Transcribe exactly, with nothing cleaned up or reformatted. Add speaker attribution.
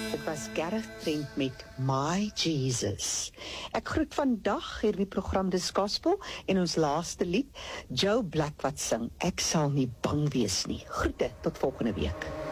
Speaker 1: Dit was Gareth Trent met My Jesus. Ek groet vandag hierdie program Dis Gospel en ons laaste lied, Joe Black wat sing, Ek sal nie bang wees nie. Groete, tot volgende week.